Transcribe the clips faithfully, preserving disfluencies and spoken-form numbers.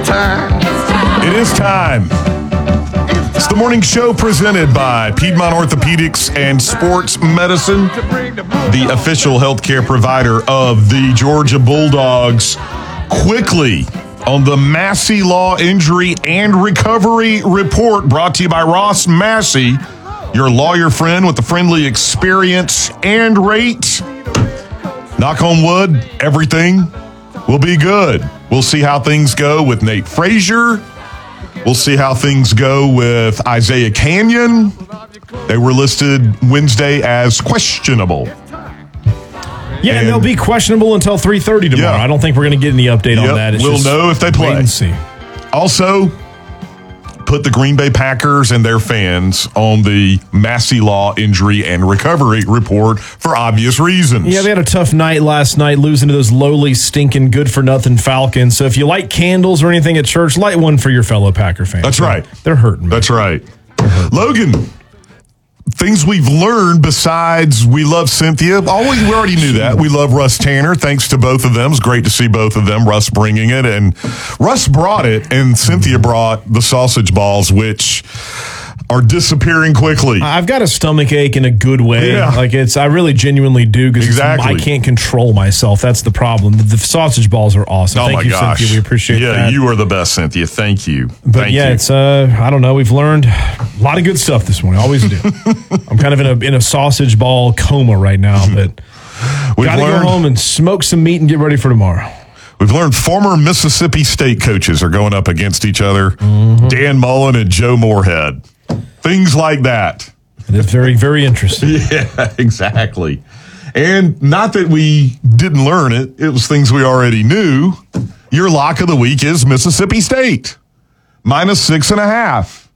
time. It is time. It's the morning show presented by Piedmont Orthopedics and Sports Medicine, the official healthcare provider of the Georgia Bulldogs. Quickly on the Massey Law Injury and Recovery Report, brought to you by Ross Massey, your lawyer friend with the friendly experience and rate. Knock on wood, everything will be good. We'll see how things go with Nate Frazier. We'll see how things go with Isaiah Canyon. They were listed Wednesday as questionable. Yeah, and, and they'll be questionable until three thirty tomorrow. Yeah. I don't think we're going to get any update yep, on that. It's we'll just know if they play. Wait and see. Also, put the Green Bay Packers and their fans on the Massey Law Injury and Recovery Report for obvious reasons. Yeah, they had a tough night last night, losing to those lowly, stinking, good-for-nothing Falcons. So if you light candles or anything at church, light one for your fellow Packer fans. That's right. They're hurting. Man. That's right. Logan, things we've learned besides we love Cynthia. Always, we already knew that. We love Russ Tanner. Thanks to both of them. It's great to see both of them. Russ bringing it, and Russ brought it, and Cynthia brought the sausage balls, which are disappearing quickly. I've got a stomach ache in a good way. Yeah. Like it's, I really genuinely do because exactly. I can't control myself. That's the problem. The, the sausage balls are awesome. Oh Thank my you, gosh. Cynthia. We appreciate yeah, that. Yeah, you are the best, Cynthia. Thank you. But Thank yeah, you. it's uh, I don't know. We've learned a lot of good stuff this morning. Always do. I'm kind of in a in a sausage ball coma right now, but got to go home and smoke some meat and get ready for tomorrow. We've learned former Mississippi State coaches are going up against each other. Mm-hmm. Dan Mullen and Joe Moorhead. Things like that. It is very, very interesting. Yeah, exactly. And not that we didn't learn it. It was things we already knew. Your lock of the week is Mississippi State. Minus six and a half.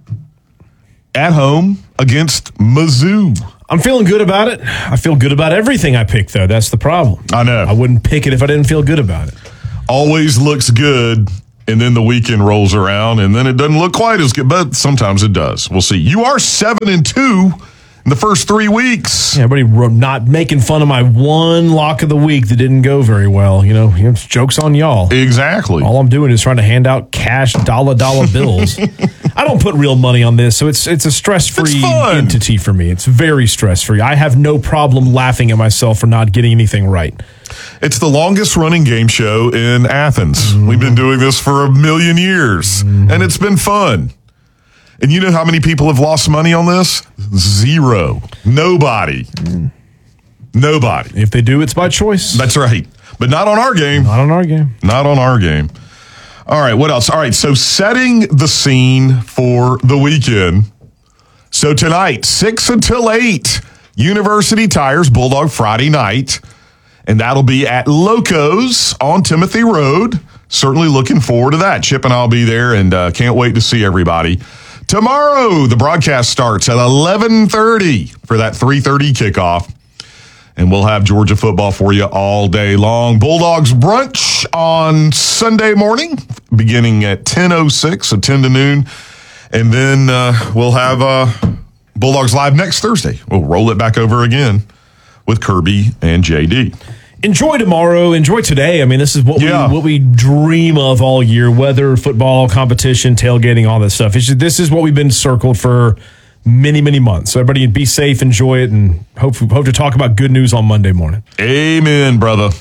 At home against Mizzou. I'm feeling good about it. I feel good about everything I pick, though. That's the problem. I know. I wouldn't pick it if I didn't feel good about it. Always looks good. And then the weekend rolls around, and then it doesn't look quite as good, but sometimes it does. We'll see. You are seven and two in the first three weeks. Yeah, everybody not making fun of my one lock of the week that didn't go very well. You know, it's jokes on y'all. Exactly. All I'm doing is trying to hand out cash dollar dollar bills. I don't put real money on this, so it's it's a stress-free entity for me. It's very stress-free. I have no problem laughing at myself for not getting anything right. It's the longest running game show in Athens. Mm-hmm. We've been doing this for a million years, mm-hmm. and it's been fun. And you know how many people have lost money on this? Zero. Nobody. Mm. Nobody. If they do, it's by choice. That's right. But not on our game. Not on our game. Not on our game. All right, what else? All right, so setting the scene for the weekend. So tonight, six until eight, University Tires Bulldog Friday night. And that'll be at Locos on Timothy Road. Certainly looking forward to that. Chip and I'll be there, and uh, can't wait to see everybody. Tomorrow, the broadcast starts at eleven thirty for that three thirty kickoff. And we'll have Georgia football for you all day long. Bulldogs brunch on Sunday morning, beginning at ten oh six, so ten to noon. And then uh, we'll have uh, Bulldogs Live next Thursday. We'll roll it back over again with Kirby and J D. Enjoy tomorrow. Enjoy today. I mean, this is what yeah. we what we dream of all year: weather, football, competition, tailgating, all that stuff. It's just, this is what we've been circled for many, many months. So everybody be safe, enjoy it, and hope hope to talk about good news on Monday morning. Amen, brother.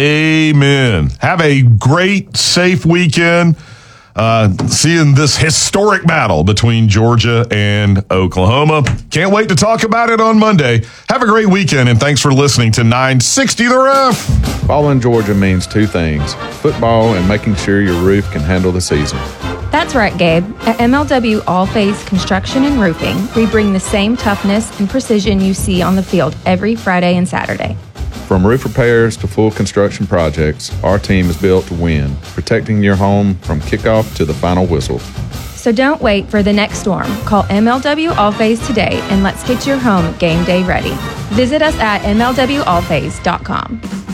Amen. Have a great, safe weekend. Uh, seeing this historic battle between Georgia and Oklahoma. Can't wait to talk about it on Monday. Have a great weekend, and thanks for listening to nine sixty The Ref. Following Georgia means two things: football and making sure your roof can handle the season. That's right, Gabe. At M L W All-Phase Construction and Roofing, we bring the same toughness and precision you see on the field every Friday and Saturday. From roof repairs to full construction projects, our team is built to win, protecting your home from kickoff to the final whistle. So don't wait for the next storm. Call M L W All-Phase today and let's get your home game day ready. Visit us at M L W all phase dot com.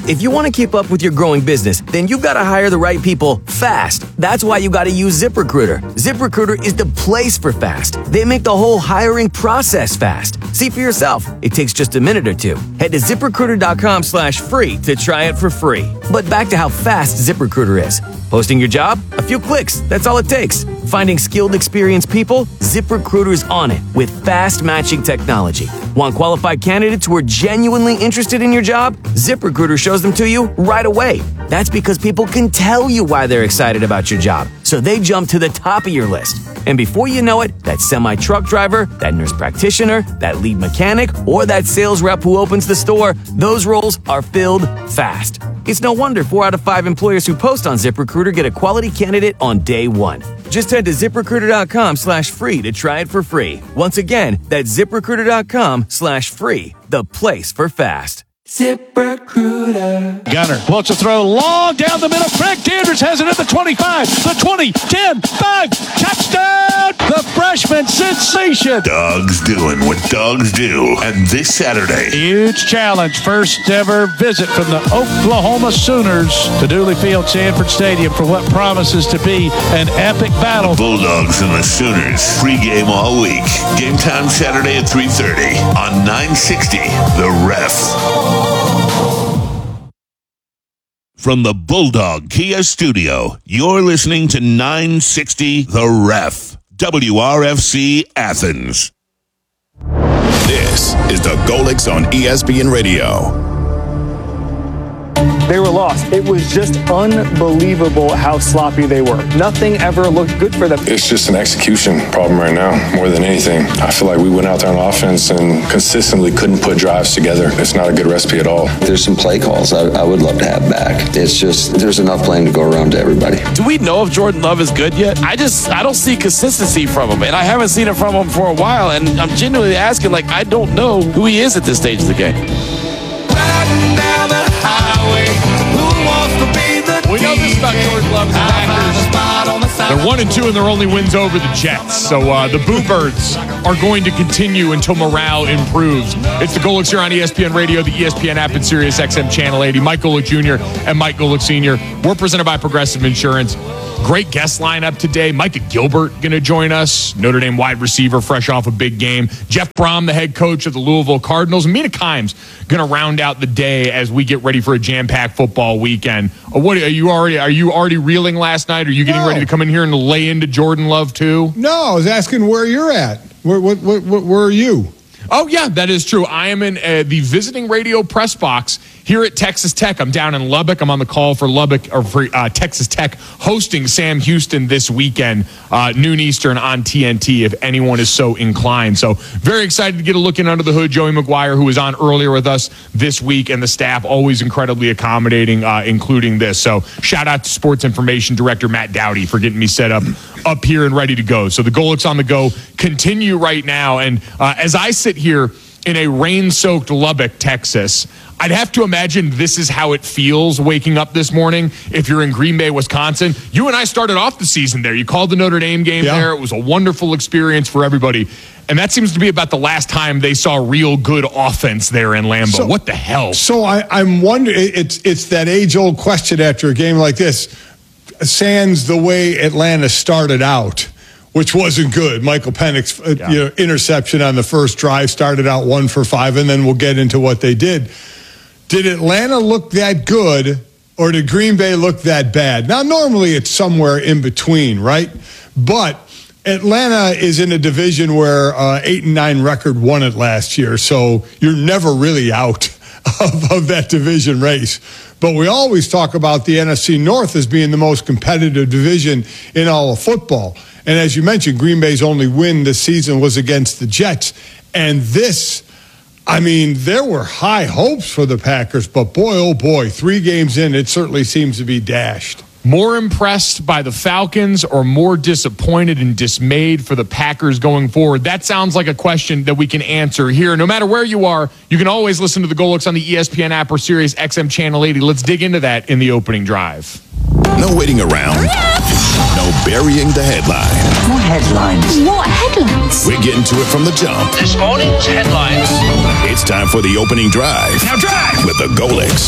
If you want to keep up with your growing business, then you've got to hire the right people fast. That's why you got to use ZipRecruiter. ZipRecruiter is the place for fast. They make the whole hiring process fast. See for yourself. It takes just a minute or two. Head to ZipRecruiter.com slash free to try it for free. But back to how fast ZipRecruiter is. Posting your job? A few clicks. That's all it takes. Finding skilled, experienced people? ZipRecruiter's on it with fast matching technology. Want qualified candidates who are genuinely interested in your job? ZipRecruiter shows them to you right away. That's because people can tell you why they're excited about your job, so they jump to the top of your list. And before you know it, that semi-truck driver, that nurse practitioner, that lead mechanic, or that sales rep who opens the store, those roles are filled fast. It's no wonder four out of five employers who post on ZipRecruiter get a quality candidate on day one. Just head to ZipRecruiter.com slash free to try it for free. Once again, that's ZipRecruiter.com slash free, the place for fast. ZipRecruiter. Gunner wants to throw long down the middle. Craig Dandridge has it at the twenty-five, the twenty, ten, five, touchdown! The freshman sensation. Doug's doing what dogs do. And this Saturday, huge challenge. First ever visit from the Oklahoma Sooners to Dooley Field, Sanford Stadium for what promises to be an epic battle. Bulldogs and the Sooners. Pre-game all week. Game time Saturday at three thirty on nine sixty The Ref. From the Bulldog Kia Studio, you're listening to nine sixty The Ref, W R F C Athens. This is the Golix on E S P N Radio. They were lost. It was just unbelievable how sloppy they were. Nothing ever looked good for them. It's just an execution problem right now, more than anything. I feel like we went out there on offense and consistently couldn't put drives together. It's not a good recipe at all. There's some play calls I, I would love to have back. It's just, there's enough playing to go around to everybody. Do we know if Jordan Love is good yet? I just, I don't see consistency from him, and I haven't seen it from him for a while, and I'm genuinely asking, like, I don't know who he is at this stage of the game. Riding down the highway, who wants to be the We know this about Jordan Love and the Packers. They're one and two, and their only wins over the Jets. So uh, the Boo Birds are going to continue until morale improves. It's the Golix here on E S P N Radio, the E S P N app, and Sirius X M Channel eighty. Mike Golick Junior and Mike Golick Senior We're presented by Progressive Insurance. Great guest lineup today. Micah Gilbert going to join us. Notre Dame wide receiver, fresh off a big game. Jeff Brom, the head coach of the Louisville Cardinals. Mina Kimes going to round out the day as we get ready for a jam-packed football weekend. Uh, what are you already? Are you already reeling last night? Are you getting no. ready to come in here and lay into Jordan Love too? No, I was asking where you're at. Where, what, what, what, where are you? Oh, yeah, that is true. I am in uh, the visiting radio press box here at Texas Tech. I'm down in Lubbock. I'm on the call for Lubbock or for uh, Texas Tech hosting Sam Houston this weekend, uh, noon Eastern on T N T, if anyone is so inclined. So very excited to get a look in under the hood. Joey McGuire, who was on earlier with us this week, and the staff always incredibly accommodating, uh, including this. So shout out to Sports Information Director Matt Dowdy for getting me set up up here and ready to go. So the Golix on the go continue right now. And uh, as I sit here in a rain-soaked Lubbock, Texas, I'd have to imagine this is how it feels waking up this morning if you're in Green Bay, Wisconsin. You and I started off the season there. You called the Notre Dame game yeah. there. It was a wonderful experience for everybody. And that seems to be about the last time they saw real good offense there in Lambeau. So, what the hell? So I, I'm wondering, it's, it's that age-old question after a game like this. Sans the way Atlanta started out, which wasn't good. Michael Penix, uh, yeah. you know, interception on the first drive, started out one for five, and then we'll get into what they did. Did Atlanta look that good, or did Green Bay look that bad? Now, normally it's somewhere in between, right? But Atlanta is in a division where uh, eight and nine record won it last year, so you're never really out of, of that division race. But we always talk about the N F C North as being the most competitive division in all of football. And as you mentioned, Green Bay's only win this season was against the Jets. And this, I mean, there were high hopes for the Packers, but boy, oh boy, three games in, it certainly seems to be dashed. More impressed by the Falcons or more disappointed and dismayed for the Packers going forward? That sounds like a question that we can answer here. No matter where you are, you can always listen to the Golix on the E S P N app or Sirius X M Channel eighty. Let's dig into that in the opening drive. No waiting around. No burying the headline. What headlines? What headlines? We're getting to it from the jump. This morning's headlines. It's time for the opening drive. Now drive! With the Golix.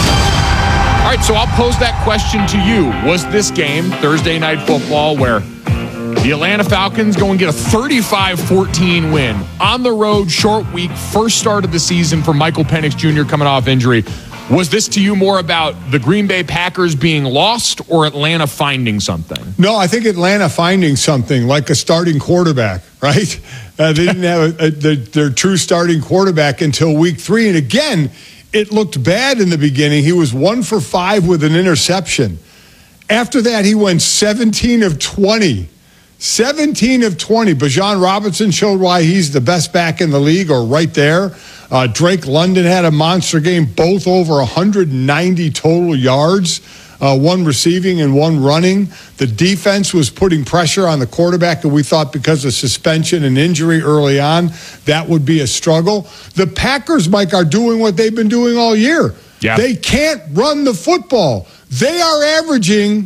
All right, so I'll pose that question to you. Was this game, Thursday Night Football, where the Atlanta Falcons go and get a thirty-five fourteen win on the road, short week, first start of the season for Michael Penix Junior coming off injury? Was this to you more about the Green Bay Packers being lost or Atlanta finding something? No, I think Atlanta finding something like a starting quarterback, right? Uh, they didn't have a, a, their, their true starting quarterback until week three. And again, it looked bad in the beginning. He was one for five with an interception. After that, he went seventeen of twenty. seventeen of twenty. Bijan Robinson showed why he's the best back in the league, or right there. Uh, Drake London had a monster game, both over one hundred ninety total yards, uh, one receiving and one running. The defense was putting pressure on the quarterback, and we thought because of suspension and injury early on, that would be a struggle. The Packers, Mike, are doing what they've been doing all year. Yeah. They can't run the football. They are averaging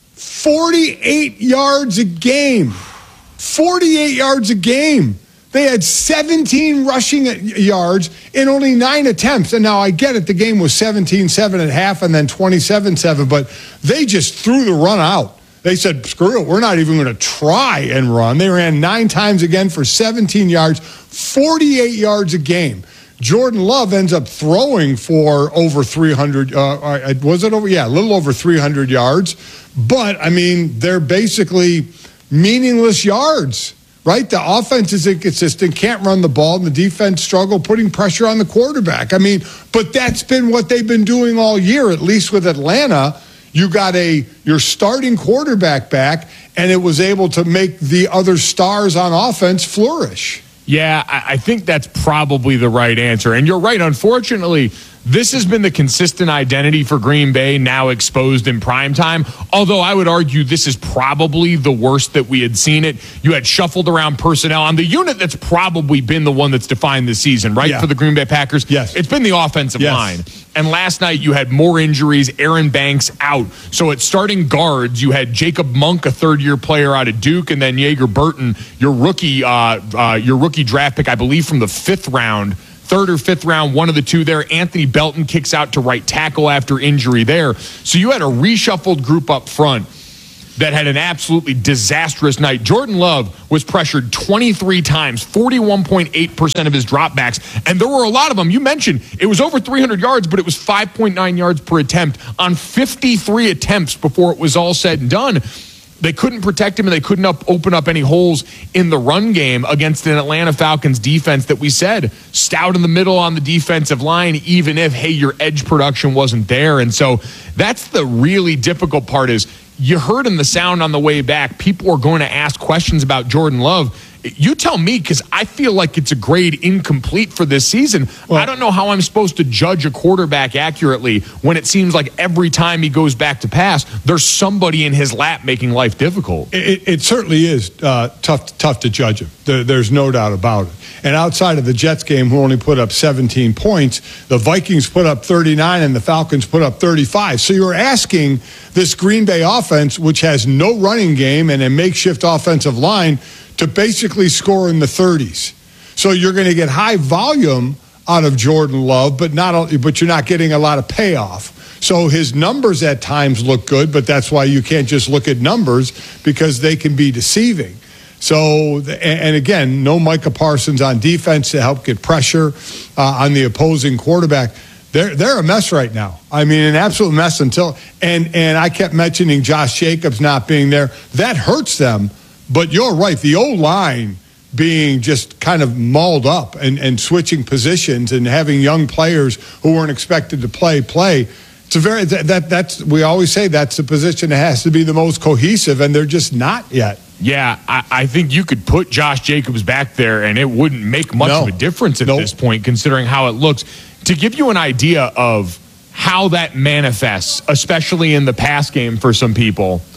forty-eight yards a game. forty-eight yards a game. They had seventeen rushing yards in only nine attempts. And now I get it, the game was seventeen seven at half and then twenty-seven seven, but they just threw the run out. They said, screw it, we're not even going to try and run. They ran nine times again for seventeen yards, forty-eight yards a game. Jordan Love ends up throwing for over three hundred. Uh, was it over? Yeah, a little over three hundred yards. But, I mean, they're basically meaningless yards, right? The offense is inconsistent, can't run the ball, and the defense struggle putting pressure on the quarterback. I mean, but that's been what they've been doing all year, at least with Atlanta. You got a your starting quarterback back, and it was able to make the other stars on offense flourish. Yeah, I think that's probably the right answer. And you're right, unfortunately, this has been the consistent identity for Green Bay, now exposed in primetime. Although I would argue this is probably the worst that we had seen it. You had shuffled around personnel on the unit that's probably been the one that's defined the season, right? Yeah. For the Green Bay Packers. Yes. It's been the offensive yes. line. And last night you had more injuries, Aaron Banks out. So at starting guards, you had Jacob Monk, a third-year player out of Duke, and then Yeager Burton, your rookie, uh, uh, your rookie draft pick, I believe from the fifth round. Third or fifth round, one of the two there. Anthony Belton kicks out to right tackle after injury there. So you had a reshuffled group up front that had an absolutely disastrous night. Jordan Love was pressured twenty-three times, forty-one point eight percent of his dropbacks. And there were a lot of them. You mentioned it was over three hundred yards, but it was five point nine yards per attempt on fifty-three attempts before it was all said and done. They couldn't protect him, and they couldn't up, open up any holes in the run game against an Atlanta Falcons defense that we said stout in the middle on the defensive line, even if, hey, your edge production wasn't there. And so that's the really difficult part is you heard in the sound on the way back, people are going to ask questions about Jordan Love. You tell me, because I feel like it's a grade incomplete for this season. Well, I don't know how I'm supposed to judge a quarterback accurately when it seems like every time he goes back to pass, there's somebody in his lap making life difficult. It, it certainly is uh, tough, tough to judge him. There, there's no doubt about it. And outside of the Jets game, who only put up seventeen points, the Vikings put up thirty-nine and the Falcons put up thirty-five. So you're asking this Green Bay offense, which has no running game and a makeshift offensive line, to basically score in the thirties. So you're going to get high volume out of Jordan Love, but not but you're not getting a lot of payoff. So his numbers at times look good, but that's why you can't just look at numbers because they can be deceiving. So, and again, no Micah Parsons on defense to help get pressure uh, on the opposing quarterback. They're they're a mess right now. I mean, an absolute mess until and and I kept mentioning Josh Jacobs not being there. That hurts them. But you're right. The O-line being just kind of mauled up and, and switching positions and having young players who weren't expected to play play. It's a very that, that that's we always say that's the position that has to be the most cohesive, and they're just not yet. Yeah, I, I think you could put Josh Jacobs back there, and it wouldn't make much no. of a difference at nope. this point, considering how it looks. To give you an idea of how that manifests, especially in the pass game for some people,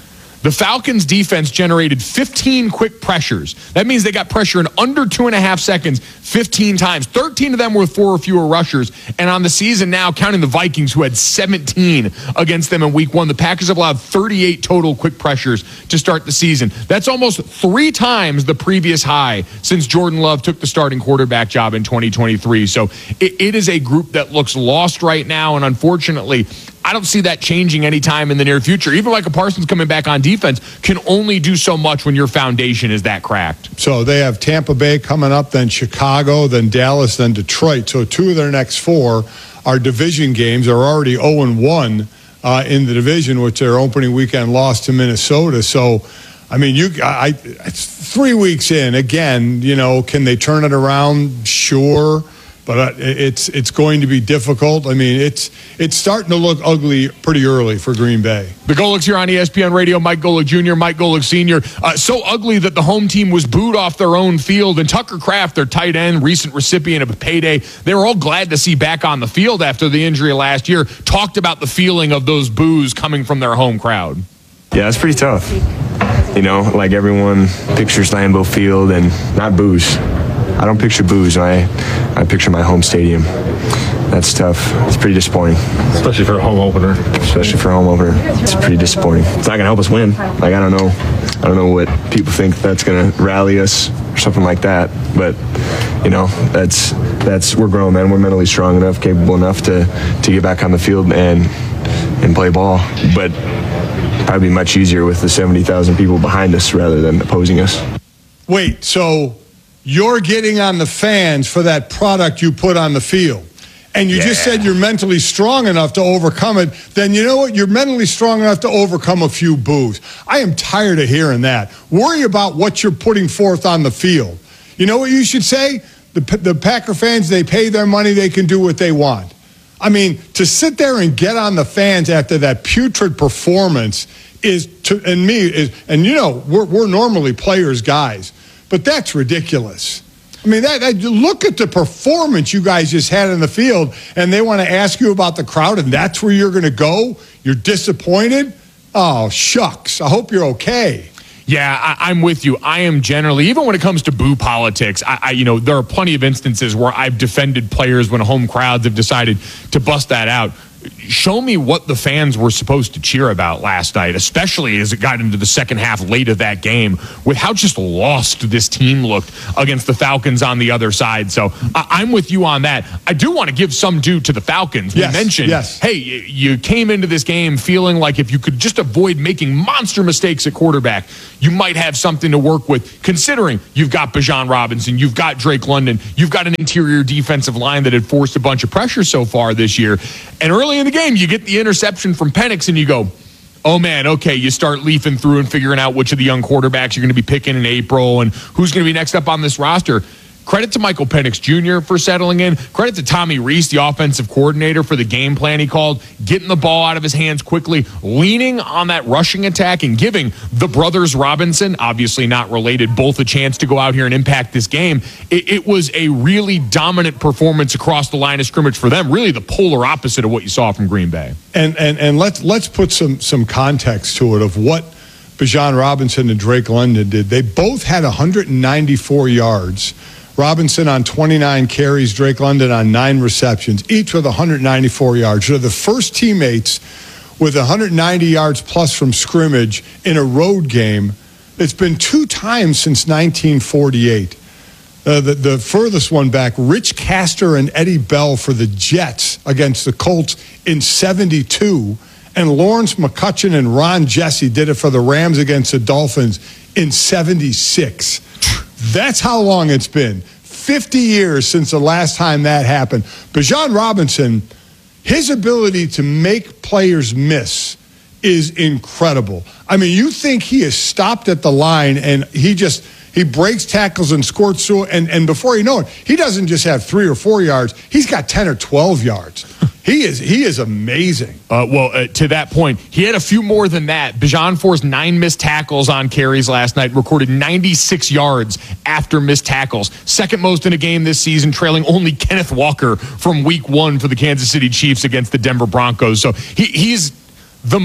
The Falcons defense generated fifteen quick pressures. That means they got pressure in under two and a half seconds fifteen times. thirteen of them were with four or fewer rushers. And on the season now, counting the Vikings, who had seventeen against them in week one, the Packers have allowed thirty-eight total quick pressures to start the season. That's almost three times the previous high since Jordan Love took the starting quarterback job in twenty twenty-three. So it, it is a group that looks lost right now, and unfortunately, I don't see that changing anytime in the near future. Even Micah Parsons coming back on defense can only do so much when your foundation is that cracked. So they have Tampa Bay coming up, then Chicago, then Dallas, then Detroit. So two of their next four are division games. They're already oh and one uh, in the division, which their opening weekend lost to Minnesota. So, I mean, you, I, it's three weeks in. Again, you know, can they turn it around? Sure. But it's it's going to be difficult. I mean, it's it's starting to look ugly pretty early for Green Bay. The Golics here on E S P N Radio. Mike Golic Junior, Mike Golic Senior Uh, so ugly that the home team was booed off their own field. And Tucker Kraft, their tight end, recent recipient of a payday, they were all glad to see back on the field after the injury last year. Talked about the feeling of those boos coming from their home crowd. Yeah, it's pretty tough. You know, like everyone pictures Lambeau Field and not boos. I don't picture boos. I, I picture my home stadium. That's tough. It's pretty disappointing. Especially for a home opener. Especially for a home opener. It's pretty disappointing. It's not going to help us win. Like, I don't know. I don't know what people think that's going to rally us or something like that. But, you know, that's, that's we're grown, man. We're mentally strong enough, capable enough to, to get back on the field and, and play ball. But probably much easier with the seventy thousand people behind us rather than opposing us. Wait, so you're getting on the fans for that product you put on the field. And you yeah. just said you're mentally strong enough to overcome it. Then you know what? You're mentally strong enough to overcome a few boos. I am tired of hearing that. Worry about what you're putting forth on the field. You know what you should say? The, the Packer fans, they pay their money. They can do what they want. I mean, to sit there and get on the fans after that putrid performance is, to, and me, is, and you know, we're, we're normally players, guys. But that's ridiculous. I mean, that, that look at the performance you guys just had in the field, and they want to ask you about the crowd, and that's where you're going to go? You're disappointed? Oh, shucks. I hope you're okay. Yeah, I, I'm with you. I am generally, even when it comes to boo politics, I, I, you know, there are plenty of instances where I've defended players when home crowds have decided to bust that out. Show me what the fans were supposed to cheer about last night, especially as it got into the second half late of that game, with how just lost this team looked against the Falcons on the other side. So I- I'm with you on that. I do want to give some due to the Falcons. Yes, we mentioned, yes. hey, you came into this game feeling like if you could just avoid making monster mistakes at quarterback, you might have something to work with, considering you've got Bijan Robinson, you've got Drake London, you've got an interior defensive line that had forced a bunch of pressure so far this year. And early in the game, you get the interception from Penix and you go, oh man, okay, you start leafing through and figuring out which of the young quarterbacks you're going to be picking in April and who's going to be next up on this roster. Credit to Michael Penix Junior for settling in. Credit to Tommy Rees, the offensive coordinator, for the game plan he called, getting the ball out of his hands quickly, leaning on that rushing attack and giving the brothers Robinson, obviously not related, both a chance to go out here and impact this game. It, it was a really dominant performance across the line of scrimmage for them, really the polar opposite of what you saw from Green Bay. And and and let's let's put some some context to it of what Bijan Robinson and Drake London did. They both had one hundred ninety-four yards. Robinson on twenty-nine carries, Drake London on nine receptions, each with one hundred ninety-four yards. They're the first teammates with one hundred ninety yards plus from scrimmage in a road game. It's been two times since nineteen forty-eight. Uh, the, the furthest one back, Rich Castor and Eddie Bell for the Jets against the Colts in seventy-two. And Lawrence McCutcheon and Ron Jesse did it for the Rams against the Dolphins in seventy-six. That's how long it's been. fifty years since the last time that happened. Bijan Robinson, his ability to make players miss is incredible. I mean, you think he is stopped at the line and he just, he breaks tackles and squirts through, and, and before you know it, he doesn't just have three or four yards. He's got ten or twelve yards. He is he is amazing. Uh, well, uh, to that point, he had a few more than that. Bijan forced nine missed tackles on carries last night, recorded ninety-six yards after missed tackles. Second most in a game this season, trailing only Kenneth Walker from week one for the Kansas City Chiefs against the Denver Broncos. So he, he's the most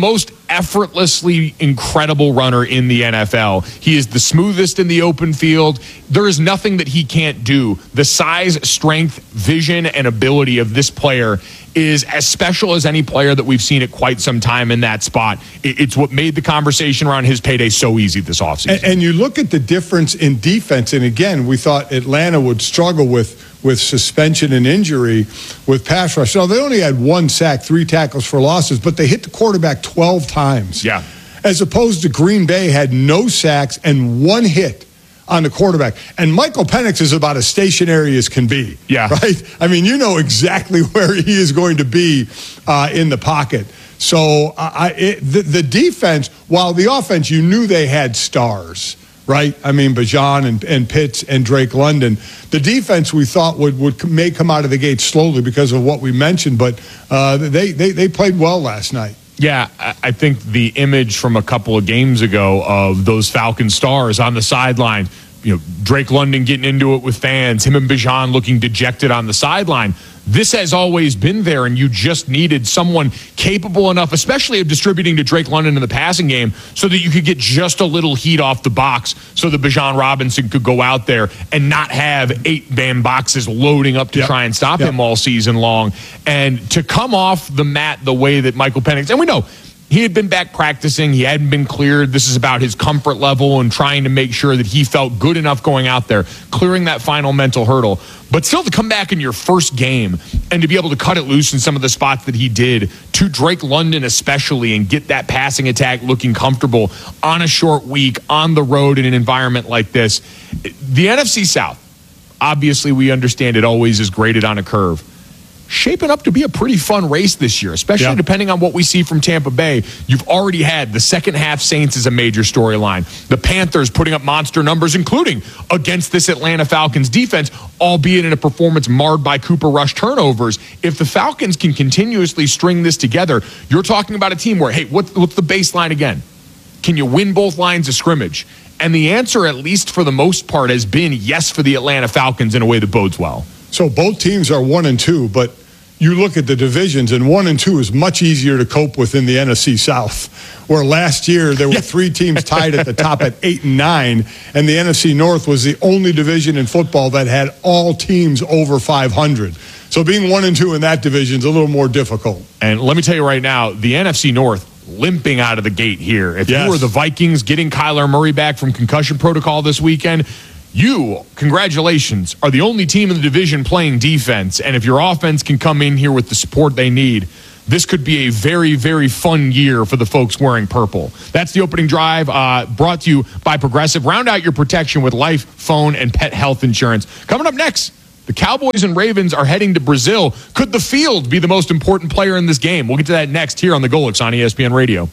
effortlessly incredible runner in the N F L. He is the smoothest in the open field. There is nothing that he can't do. The size, strength, vision, and ability of this player is as special as any player that we've seen at quite some time in that spot. It's what made the conversation around his payday so easy this offseason. And, and you look at the difference in defense, and again, we thought Atlanta would struggle with with suspension and injury with pass rush. So they only had one sack, three tackles for losses, but they hit the quarterback twelve times. Yeah. As opposed to Green Bay had no sacks and one hit on the quarterback. And Michael Penix is about as stationary as can be. Yeah. Right? I mean, you know exactly where he is going to be uh, in the pocket. So I, it, the, the defense, while the offense, you knew they had stars, right? I mean, Bijan and, and Pitts and Drake London. The defense we thought would, would may come out of the gate slowly because of what we mentioned, but uh, they, they, they played well last night. Yeah, I think the image from a couple of games ago of those Falcon stars on the sideline, you know, Drake London getting into it with fans, him and Bijan looking dejected on the sideline. This has always been there, and you just needed someone capable enough, especially of distributing to Drake London in the passing game, so that you could get just a little heat off the box so that Bijan Robinson could go out there and not have eight-man boxes loading up to yep. try and stop yep. him all season long. And to come off the mat the way that Michael Penix, and we know he had been back practicing. He hadn't been cleared. This is about his comfort level and trying to make sure that he felt good enough going out there, clearing that final mental hurdle. But still to come back in your first game and to be able to cut it loose in some of the spots that he did, to Drake London especially, and get that passing attack looking comfortable on a short week, on the road in an environment like this. The N F C South, obviously we understand it always is graded on a curve. Shaping up to be a pretty fun race this year, especially yeah. depending on what we see from Tampa Bay. You've already had the second half Saints as a major storyline. The Panthers putting up monster numbers, including against this Atlanta Falcons defense, albeit in a performance marred by Cooper Rush turnovers. If the Falcons can continuously string this together, you're talking about a team where, hey, what, what's the baseline again? Can you win both lines of scrimmage? And the answer, at least for the most part, has been yes for the Atlanta Falcons in a way that bodes well. So both teams are one and two, but you look at the divisions, and one and two is much easier to cope with in the N F C South, where last year there were three teams tied at the top at eight and nine, and the N F C North was the only division in football that had all teams over five hundred. So being one and two in that division is a little more difficult. And let me tell you right now, the N F C North limping out of the gate here. If yes. you were the Vikings getting Kyler Murray back from concussion protocol this weekend, you, congratulations, are the only team in the division playing defense. And if your offense can come in here with the support they need, this could be a very, very fun year for the folks wearing purple. That's the opening drive, uh, brought to you by Progressive. Round out your protection with life, phone, and pet health insurance. Coming up next, the Cowboys and Ravens are heading to Brazil. Could the field be the most important player in this game? We'll get to that next here on the Golix on E S P N Radio.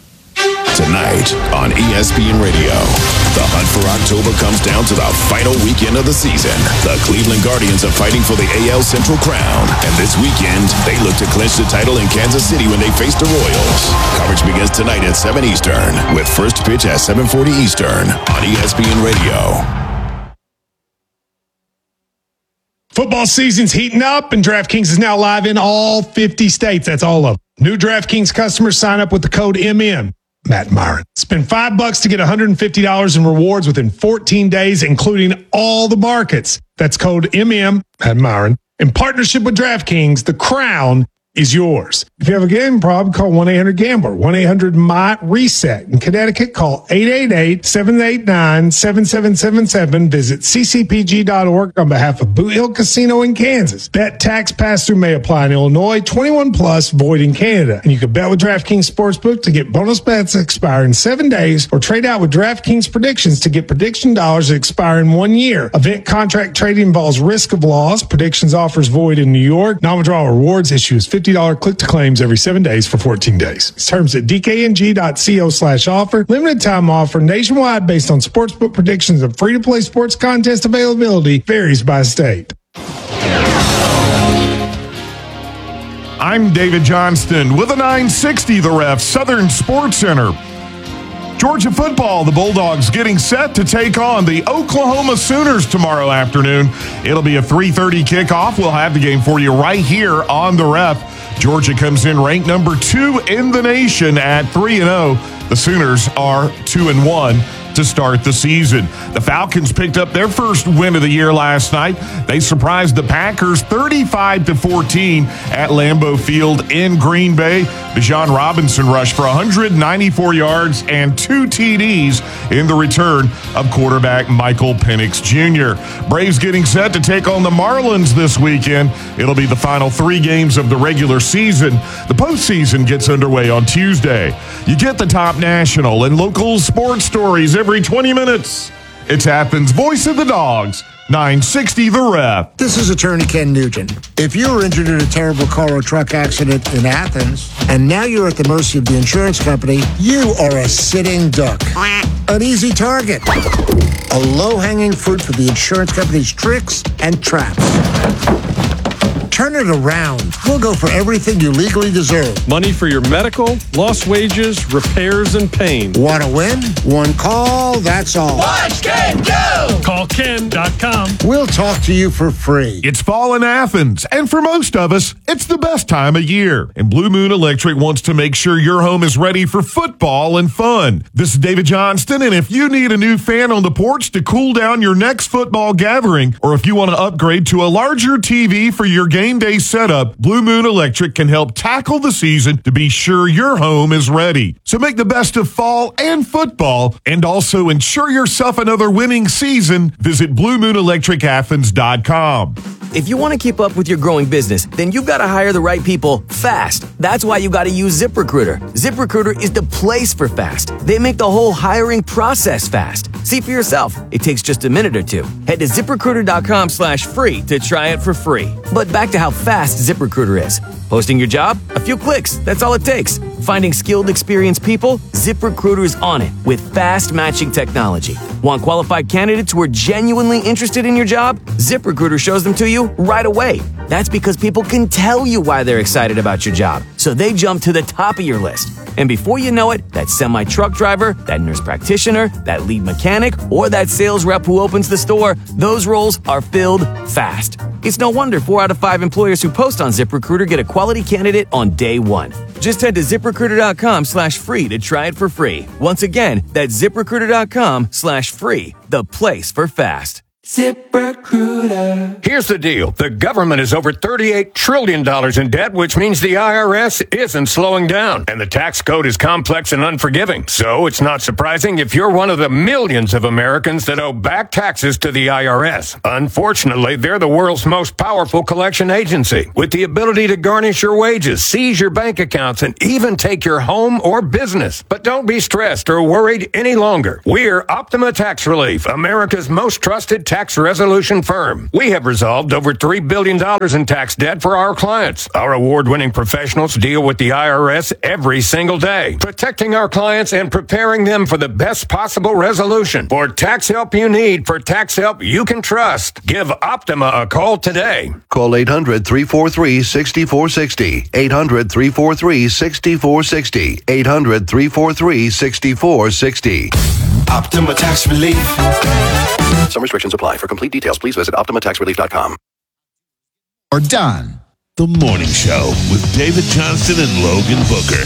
Tonight on E S P N Radio, the hunt for October comes down to the final weekend of the season. The Cleveland Guardians are fighting for the A L Central crown, and this weekend they look to clinch the title in Kansas City when they face the Royals. Coverage begins tonight at seven Eastern, with first pitch at seven forty Eastern on E S P N Radio. Football season's heating up, and DraftKings is now live in all fifty states. That's all of them. New DraftKings customers sign up with the code M M. Matt Myron. Spend five bucks to get one hundred fifty dollars in rewards within fourteen days, including all the markets. That's code M M, Matt Myron. In partnership with DraftKings, the crown is yours. If you have a gambling problem, call one eight hundred gambler, one eight hundred M Y reset. In Connecticut, call eight eight eight, seven eight nine, seven seven seven seven. Visit c c p g dot org on behalf of Boot Hill Casino in Kansas. Bet tax pass-through may apply in Illinois, twenty-one plus, void in Canada. And you can bet with DraftKings Sportsbook to get bonus bets that expire in seven days, or trade out with DraftKings Predictions to get prediction dollars that expire in one year. Event contract trading involves risk of loss. Predictions offers void in New York. Non-withdrawal rewards issues fifty dollars click-to-claims every seven days for fourteen days. Terms at d k n g dot co slash offer. Limited time offer nationwide based on sportsbook predictions and free-to-play sports contest availability varies by state. I'm David Johnston with a nine sixty The Ref Southern Sports Center. Georgia football, the Bulldogs getting set to take on the Oklahoma Sooners tomorrow afternoon. It'll be a three thirty kickoff. We'll have the game for you right here on The Ref. Georgia comes in ranked number two in the nation at three and oh. The Sooners are two and one to start the season. The Falcons picked up their first win of the year last night. They surprised the Packers thirty-five to fourteen at Lambeau Field in Green Bay. Bijan Robinson rushed for one hundred ninety-four yards and two T Ds in the return of quarterback Michael Penix Junior Braves getting set to take on the Marlins this weekend. It'll be the final three games of the regular season. The postseason gets underway on Tuesday. You get the top national and local sports stories every twenty minutes. It's Athens' Voice of the Dogs, nine sixty The Ref. This is attorney Ken Nugent. If you were injured in a terrible car or truck accident in Athens, and now you're at the mercy of the insurance company, you are a sitting duck. An easy target. A low-hanging fruit for the insurance company's tricks and traps. Turn it around. We'll go for everything you legally deserve. Money for your medical, lost wages, repairs, and pain. Want to win? One call, that's all. Watch Ken go! Call Ken dot com. We'll talk to you for free. It's fall in Athens, and for most of us, it's the best time of year. And Blue Moon Electric wants to make sure your home is ready for football and fun. This is David Johnston, and if you need a new fan on the porch to cool down your next football gathering, or if you want to upgrade to a larger T V for your game day setup, Blue Moon Electric can help tackle the season to be sure your home is ready. So make the best of fall and football, and also ensure yourself another winning season. Visit blue moon electric athens dot com. If you want to keep up with your growing business, then you've got to hire the right people fast. That's why you got to use ZipRecruiter. ZipRecruiter is the place for fast. They make the whole hiring process fast. See for yourself. It takes just a minute or two. Head to ZipRecruiter.com slash free to try it for free. But back to how fast ZipRecruiter is. Posting your job? A few clicks. That's all it takes. Finding skilled, experienced people? ZipRecruiter is on it with fast matching technology. Want qualified candidates who are genuinely interested in your job? ZipRecruiter shows them to you right away. That's because people can tell you why they're excited about your job, so they jump to the top of your list. And before you know it, that semi-truck driver, that nurse practitioner, that lead mechanic, or that sales rep who opens the store, those roles are filled fast. It's no wonder four out of five employers who post on ZipRecruiter get a quality candidate on day one. Just head to ZipRecruiter.com slash free to try it for free. Once again, that's ZipRecruiter.com slash free, the place for fast. ZipRecruiter. Here's the deal. The government is over thirty-eight trillion dollars in debt, which means the I R S isn't slowing down. And the tax code is complex and unforgiving. So it's not surprising if you're one of the millions of Americans that owe back taxes to the I R S. Unfortunately, they're the world's most powerful collection agency, with the ability to garnish your wages, seize your bank accounts, and even take your home or business. But don't be stressed or worried any longer. We're Optima Tax Relief, America's most trusted tax Tax resolution firm. We have resolved over three billion dollars in tax debt for our clients. Our award-winning professionals deal with the I R S every single day, protecting our clients and preparing them for the best possible resolution. For tax help you need, for tax help you can trust, give Optima a call today. Call eight hundred, three four three, six four six zero. eight hundred, three four three, six four six zero. eight hundred, three four three, six four six zero. Optima Tax Relief. Some restrictions apply. For complete details, please visit optima tax relief dot com. Are done. The Morning Show with David Johnston and Logan Booker.